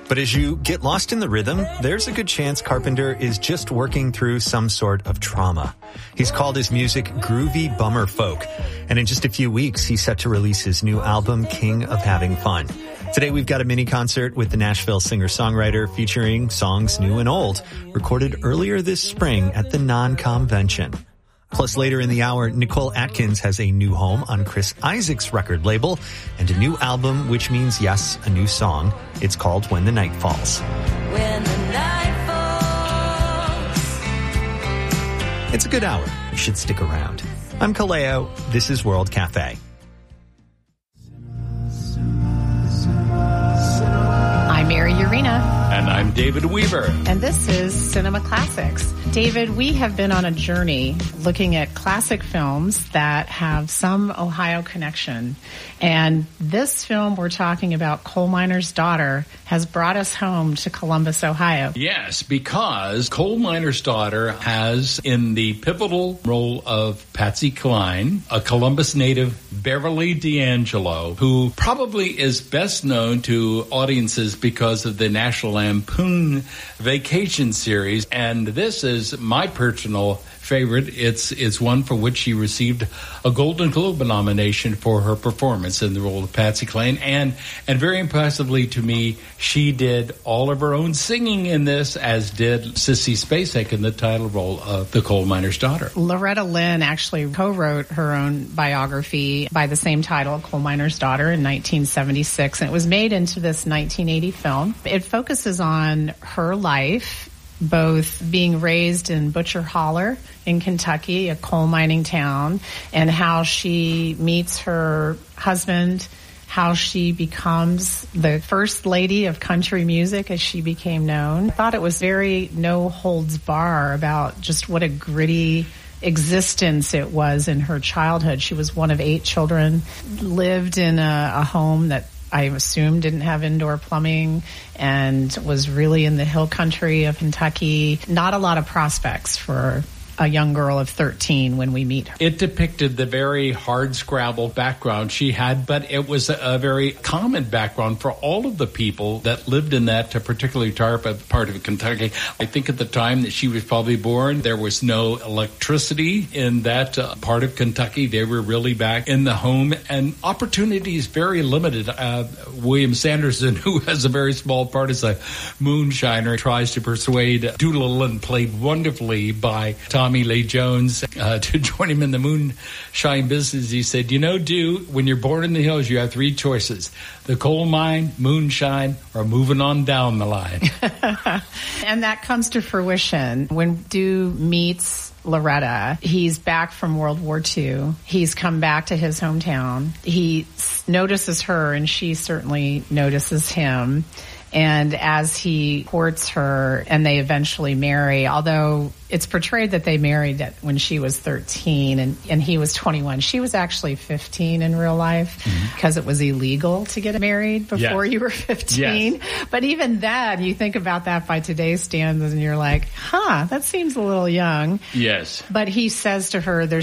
But as you get lost in the rhythm, there's a good chance Carpenter is just working through some sort of trauma. He's called his music groovy bummer folk. And in just a few weeks, he's set to release his new album, King of Having Fun. Today, we've got a mini concert with the Nashville singer-songwriter featuring songs new and old, recorded earlier this spring at the Non-Convention. Plus, later in the hour, Nicole Atkins has a new home on Chris Isaak's record label and a new album, which means, yes, a new song. It's called When the Night Falls. When the night falls. It's a good hour. You should stick around. I'm Kaleo. This is World Cafe. I'm Mary Urena. And I'm David Weaver. And this is Cinema Classics. David, we have been on a journey looking at classic films that have some Ohio connection. And this film we're talking about, Coal Miner's Daughter, has brought us home to Columbus, Ohio. Yes, because Coal Miner's Daughter has in the pivotal role of Patsy Cline, a Columbus native, Beverly D'Angelo, who probably is best known to audiences because of the National Lampoon Vacation series. And this is my personal favorite. It's one for which she received a Golden Globe nomination for her performance in the role of Patsy Cline. And very impressively to me, she did all of her own singing in this, as did Sissy Spacek in the title role of The Coal Miner's Daughter. Loretta Lynn actually co-wrote her own biography by the same title, Coal Miner's Daughter, in 1976. And it was made into this 1980 film. It focuses on her life, both being raised in Butcher Holler in Kentucky, a coal mining town, and how she meets her husband, how she becomes the first lady of country music as she became known. I thought it was very no holds bar about just what a gritty existence it was in her childhood. She was one of 8 children, lived in a home that I assume didn't have indoor plumbing, and was really in the hill country of Kentucky. Not a lot of prospects for a young girl of 13 when we meet her. It depicted the very hard-scrabble background she had, but it was a very common background for all of the people that lived in that particularly part of Kentucky. I think at the time that she was probably born, there was no electricity in that part of Kentucky. They were really back in the home, and opportunities very limited. William Sanderson, who has a very small part as a moonshiner, tries to persuade Doolittle, and played wonderfully by Tommy Lee Jones, to join him in the moonshine business. He said, Do, when you're born in the hills, you have 3 choices: the coal mine, moonshine, or moving on down the line. And that comes to fruition when Do meets Loretta. He's back from World War II. He's come back to his hometown. He notices her, and she certainly notices him. And as he courts her and they eventually marry, although it's portrayed that they married when she was 13 and he was 21. She was actually 15 in real life because it was illegal to get married before you were 15. Yes. But even that, you think about that by today's standards and you're like, that seems a little young. Yes. But he says to her, there's